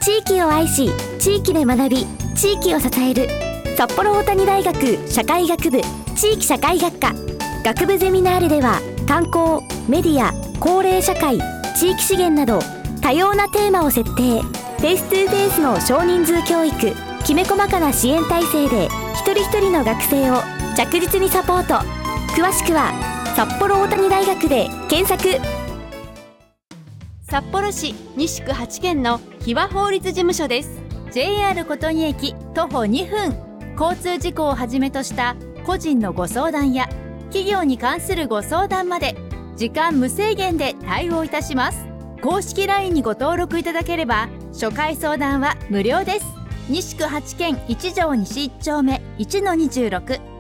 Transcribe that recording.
地域を愛し地域で学び地域を支える札幌大谷大学社会学部地域社会学科学部ゼミナールでは、観光、メディア、高齢社会、地域資源など多様なテーマを設定。フェイス2フェイスの少人数教育、きめ細かな支援体制で一人一人の学生を着実にサポート。詳しくは札幌大谷大学で検索。 札幌市西区8軒の日和法律事務所です。 JR 琴仁駅徒歩2分。交通事故をはじめとした個人のご相談や企業に関するご相談まで時間無制限で対応いたします。公式 LINE にご登録いただければ初回相談は無料です。西区8軒1条西1丁目 1-26